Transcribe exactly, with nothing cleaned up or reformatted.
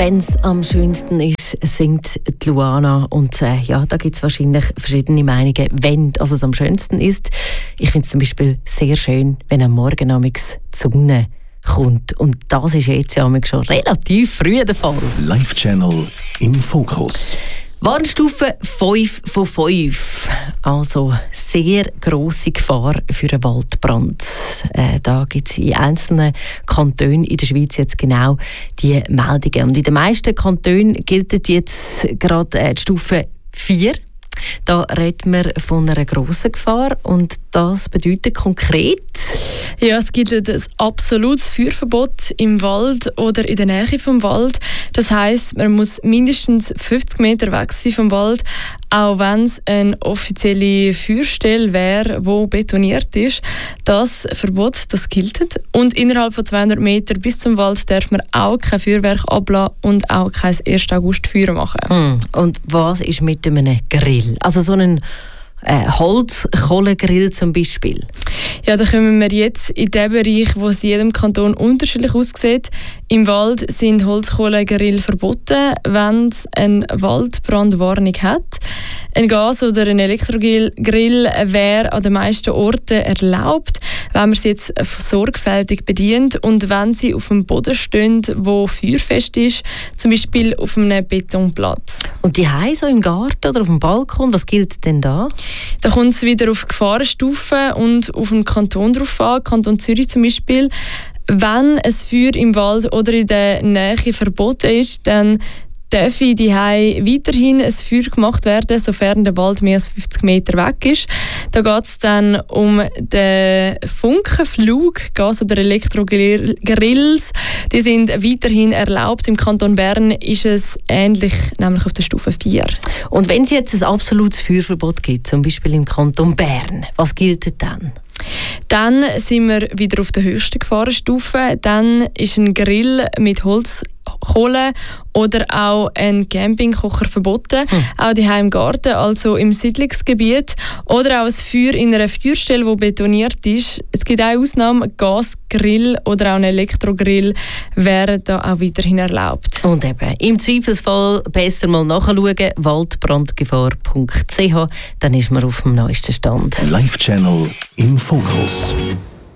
Wenn es am schönsten ist, singt die Luana. Und äh, ja, da gibt es wahrscheinlich verschiedene Meinungen, wenn also es am schönsten ist. Ich finde es zum Beispiel sehr schön, wenn am Morgen amigs die Sonne kommt. Und das ist jetzt ja schon relativ früh der Fall. Live-Channel im Fokus. Warnstufe fünf von fünf. Also sehr grosse Gefahr für einen Waldbrand. Äh, da gibt es in einzelnen Kantonen in der Schweiz jetzt genau die Meldungen. Und in den meisten Kantonen gilt jetzt gerade äh, die Stufe vier. Da reden wir von einer grossen Gefahr und das bedeutet konkret... Ja, es gilt ein absolutes Feuerverbot im Wald oder in der Nähe vom Wald. Das heisst, man muss mindestens fünfzig Meter weg sein vom Wald, auch wenn es eine offizielle Feuerstelle wäre, die betoniert ist. Das Verbot, das gilt. Und innerhalb von zweihundert Metern bis zum Wald darf man auch kein Feuerwerk ablassen und auch kein ersten August Feuer machen. Hm. Und was ist mit einem Grill? Also so einen äh, Holzkohlegrill zum Beispiel? Ja, da kommen wir jetzt in den Bereich, wo es in jedem Kanton unterschiedlich aussieht. Im Wald sind Holzkohlegrill verboten, wenn es eine Waldbrandwarnung hat. Ein Gas- oder ein Elektrogrill wäre an den meisten Orten erlaubt, wenn man sie jetzt sorgfältig bedient und wenn sie auf einem Boden stehen, wo feuerfest ist, zum Beispiel auf einem Betonplatz. Und die Hause so im Garten oder auf dem Balkon, was gilt denn da? Da kommt es wieder auf Gefahrenstufen und auf den Kanton drauf an, Kanton Zürich zum Beispiel. Wenn ein Feuer im Wald oder in der Nähe verboten ist, dann darf in die Hause weiterhin ein Feuer gemacht werden, sofern der Wald mehr als fünfzig Meter weg ist. Da geht es dann um den Funkenflug, Gas- oder Elektrogrills. Die sind weiterhin erlaubt. Im Kanton Bern ist es ähnlich, nämlich auf der Stufe vier. Und wenn es jetzt ein absolutes Feuerverbot gibt, zum Beispiel im Kanton Bern, was gilt dann? Dann sind wir wieder auf der höchsten Gefahrenstufe. Dann ist ein Grill mit Holzkohle oder auch ein Campingkocher verboten. Hm. Auch die im Garten, also im Siedlungsgebiet. Oder auch ein Feuer in einer Feuerstelle, die betoniert ist. Es gibt auch Ausnahmen, ein Gasgrill oder auch ein Elektrogrill wären da auch weiterhin erlaubt. Und eben, im Zweifelsfall besser mal nachschauen, waldbrandgefahr punkt c h, dann ist man auf dem neuesten Stand. Live-Channel im Fokus.